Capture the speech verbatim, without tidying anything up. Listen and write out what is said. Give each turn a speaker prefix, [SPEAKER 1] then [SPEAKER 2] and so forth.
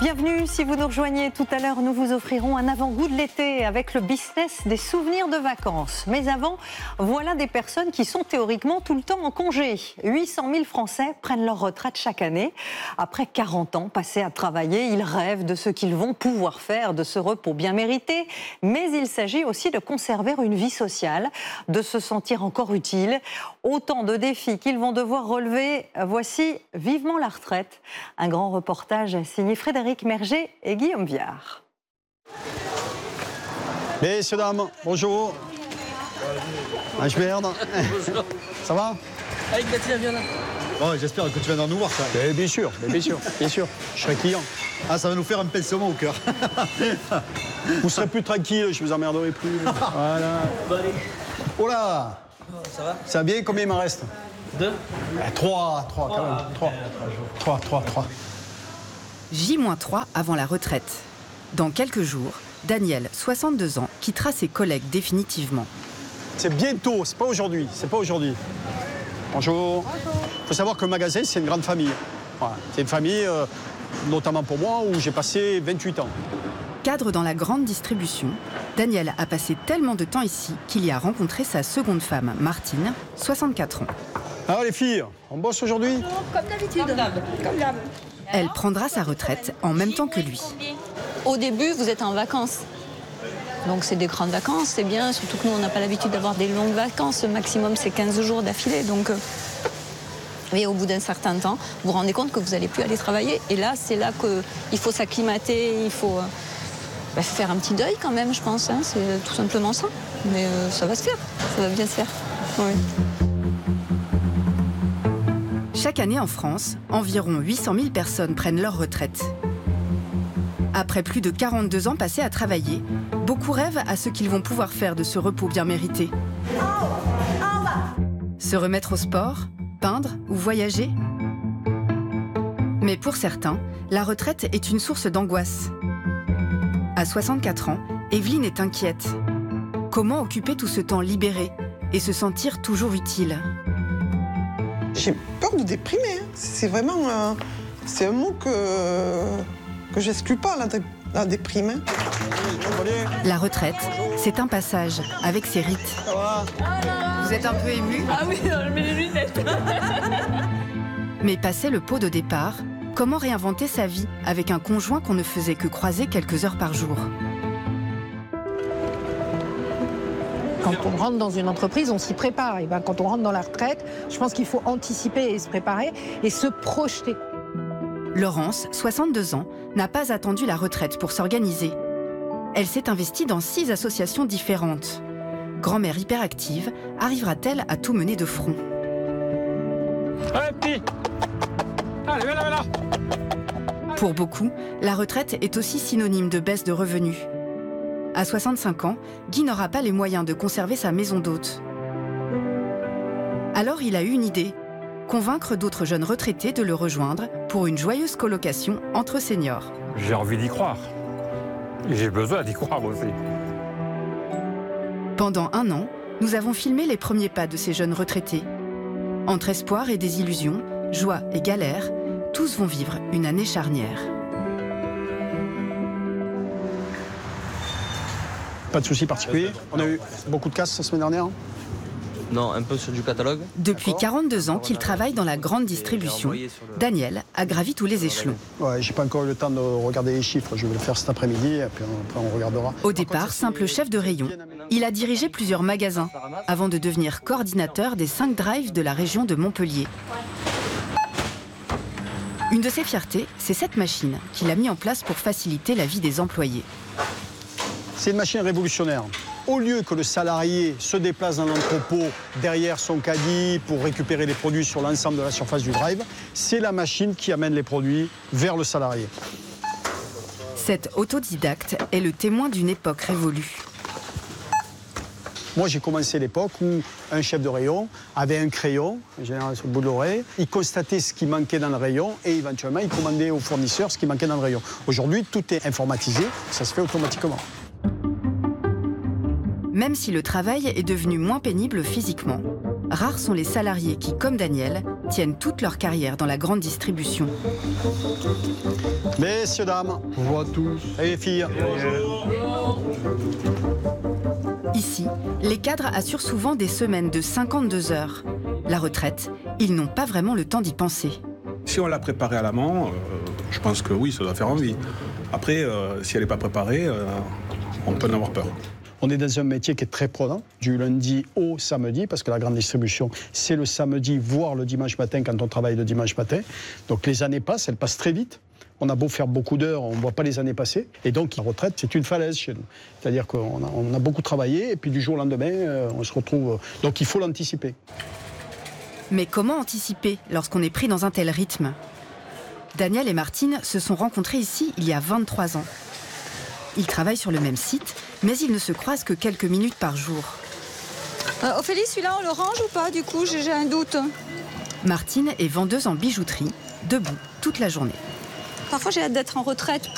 [SPEAKER 1] Bienvenue, si vous nous rejoignez tout à l'heure, nous vous offrirons un avant-goût de l'été avec le business des souvenirs de vacances. Mais avant, voilà des personnes qui sont théoriquement tout le temps en congé. huit cent mille Français prennent leur retraite chaque année. Après quarante ans passés à travailler, ils rêvent de ce qu'ils vont pouvoir faire, de ce repos bien mérité. Mais il s'agit aussi de conserver une vie sociale, de se sentir encore utile. Autant de défis qu'ils vont devoir relever. Voici Vivement la retraite, un grand reportage signé Frédéric Merger et Guillaume Viard.
[SPEAKER 2] Messieurs, dames, bonjour. Ah, je merde. Ça va?
[SPEAKER 3] Avec Mathilde, viens là.
[SPEAKER 2] Oh, j'espère que tu viendras nous voir, ça. Mais bien sûr, mais bien sûr, bien sûr. Je serai client. Ah, ça va nous faire un pincement au cœur. Vous serez plus tranquille, je vous emmerderai plus. Voilà.
[SPEAKER 3] Bon, allez.
[SPEAKER 2] Oh là!
[SPEAKER 3] Ça va?
[SPEAKER 2] Ça va bien? Combien il m'en reste?
[SPEAKER 3] Deux?
[SPEAKER 2] Ah, trois, trois, quand même. Trois. Trois, trois, trois.
[SPEAKER 4] J trois avant la retraite. Dans quelques jours, Daniel, soixante-deux ans, quittera ses collègues définitivement.
[SPEAKER 2] C'est bientôt, c'est pas aujourd'hui, c'est pas aujourd'hui. Bonjour. Il faut savoir que le magasin, c'est une grande famille. Voilà. C'est une famille, euh, notamment pour moi, où j'ai passé vingt-huit ans.
[SPEAKER 4] Cadre dans la grande distribution, Daniel a passé tellement de temps ici qu'il y a rencontré sa seconde femme, Martine, soixante-quatre ans.
[SPEAKER 2] Alors les filles, on bosse aujourd'hui?
[SPEAKER 5] Comme d'habitude. Comme d'hab.
[SPEAKER 4] Elle prendra sa retraite en même temps que lui.
[SPEAKER 5] Au début, vous êtes en vacances. Donc c'est des grandes vacances, c'est bien. Surtout que nous, on n'a pas l'habitude d'avoir des longues vacances. Le maximum, c'est quinze jours d'affilée. Donc, euh... Et au bout d'un certain temps, vous vous rendez compte que vous n'allez plus aller travailler. Et là, c'est là qu'il faut s'acclimater, il faut... Euh... Bah, faire un petit deuil quand même, je pense. Hein. C'est tout simplement ça. Mais euh, ça va se faire. Ça va bien se faire. Oui.
[SPEAKER 4] Chaque année en France, environ huit cent mille personnes prennent leur retraite. Après plus de quarante-deux ans passés à travailler, beaucoup rêvent à ce qu'ils vont pouvoir faire de ce repos bien mérité. Se remettre au sport, peindre ou voyager. Mais pour certains, la retraite est une source d'angoisse. À soixante-quatre ans, Evelyne est inquiète. Comment occuper tout ce temps libéré et se sentir toujours utile?
[SPEAKER 6] J'ai peur de déprimer. Hein. C'est vraiment... Euh, c'est un mot que, que j'exclus pas, la, dé, la déprime. Hein.
[SPEAKER 4] La retraite, c'est un passage avec ses rites. Vous êtes un peu ému?
[SPEAKER 5] Ah oui, je mets les lunettes.
[SPEAKER 4] Mais passé le pot de départ, comment réinventer sa vie avec un conjoint qu'on ne faisait que croiser quelques heures par jour?
[SPEAKER 7] Quand on rentre dans une entreprise, on s'y prépare. Et ben, quand on rentre dans la retraite, je pense qu'il faut anticiper et se préparer et se projeter.
[SPEAKER 4] Laurence, soixante-deux ans, n'a pas attendu la retraite pour s'organiser. Elle s'est investie dans six associations différentes. Grand-mère hyperactive, arrivera-t-elle à tout mener de front?
[SPEAKER 8] Allez, petit! Allez, viens là, viens là!
[SPEAKER 4] Pour beaucoup, la retraite est aussi synonyme de baisse de revenus. À soixante-cinq ans, Guy n'aura pas les moyens de conserver sa maison d'hôte. Alors il a eu une idée, convaincre d'autres jeunes retraités de le rejoindre pour une joyeuse colocation entre seniors.
[SPEAKER 8] J'ai envie d'y croire. Et j'ai besoin d'y croire aussi.
[SPEAKER 4] Pendant un an, nous avons filmé les premiers pas de ces jeunes retraités. Entre espoir et désillusion, joie et galère, tous vont vivre une année charnière.
[SPEAKER 2] Pas de soucis particuliers. On a eu beaucoup de casses la semaine dernière.
[SPEAKER 3] Non, un peu sur du catalogue.
[SPEAKER 4] Depuis quarante-deux ans qu'il travaille dans la grande distribution, Daniel a gravi tous les échelons.
[SPEAKER 2] Ouais, j'ai pas encore eu le temps de regarder les chiffres. Je vais le faire cet après-midi et puis après on regardera.
[SPEAKER 4] Au départ, simple chef de rayon, il a dirigé plusieurs magasins avant de devenir coordinateur des cinq drives de la région de Montpellier. Une de ses fiertés, c'est cette machine qu'il a mis en place pour faciliter la vie des employés.
[SPEAKER 2] C'est une machine révolutionnaire. Au lieu que le salarié se déplace dans l'entrepôt derrière son caddie pour récupérer les produits sur l'ensemble de la surface du drive, c'est la machine qui amène les produits vers le salarié.
[SPEAKER 4] Cet autodidacte est le témoin d'une époque révolue.
[SPEAKER 2] Moi, j'ai commencé l'époque où un chef de rayon avait un crayon, en général sur le bout de l'oreille, il constatait ce qui manquait dans le rayon et éventuellement il commandait au fournisseur ce qui manquait dans le rayon. Aujourd'hui, tout est informatisé, ça se fait automatiquement.
[SPEAKER 4] Même si le travail est devenu moins pénible physiquement, rares sont les salariés qui, comme Daniel, tiennent toute leur carrière dans la grande distribution.
[SPEAKER 2] Messieurs, dames,
[SPEAKER 9] Bonjour à tous.
[SPEAKER 2] et les filles.
[SPEAKER 4] Ici, les cadres assurent souvent des semaines de cinquante-deux heures. La retraite, ils n'ont pas vraiment le temps d'y penser.
[SPEAKER 9] Si on l'a préparée à l'amont, euh, je pense que oui, ça doit faire envie. Après, euh, si elle n'est pas préparée, euh, on peut en avoir peur.
[SPEAKER 2] On est dans un métier qui est très prenant, du lundi au samedi, parce que la grande distribution, c'est le samedi, voire le dimanche matin, quand on travaille le dimanche matin. Donc les années passent, elles passent très vite. On a beau faire beaucoup d'heures, on ne voit pas les années passer. Et donc la retraite, c'est une falaise chez nous. C'est-à-dire qu'on a, on a beaucoup travaillé, et puis du jour au lendemain, euh, on se retrouve... Donc il faut l'anticiper.
[SPEAKER 4] Mais comment anticiper lorsqu'on est pris dans un tel rythme ? Daniel et Martine se sont rencontrés ici il y a vingt-trois ans. Ils travaillent sur le même site, mais ils ne se croisent que quelques minutes par jour.
[SPEAKER 5] Euh, Ophélie, celui-là, on le range ou pas? Du coup, j'ai j'ai un doute.
[SPEAKER 4] Martine est vendeuse en bijouterie, debout toute la journée.
[SPEAKER 5] Parfois, j'ai hâte d'être en retraite